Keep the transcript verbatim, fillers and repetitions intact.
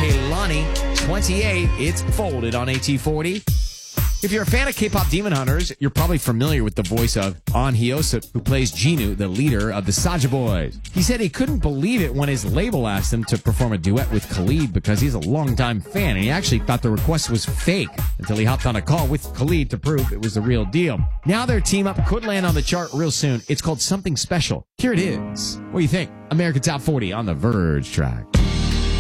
Kehlani, twenty-eight. It's Folded on A T forty. If you're a fan of K-pop Demon Hunters, you're probably familiar with the voice of Ahn Hyosip, who plays Jinu, the leader of the Saja Boys. He said he couldn't believe it when his label asked him to perform a duet with Khalid because he's a longtime fan, and he actually thought the request was fake until he hopped on a call with Khalid to prove it was the real deal. Now their team up could land on the chart real soon. It's called Something Special. Here it is. What do you think? American Top forty on the Verge track.